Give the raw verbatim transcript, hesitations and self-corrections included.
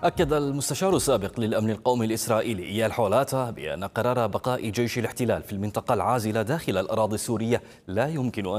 أكد المستشار السابق للأمن القومي الإسرائيلي إيال حولاتا بأن قرار بقاء جيش الاحتلال في المنطقة العازلة داخل الأراضي السورية لا يمكن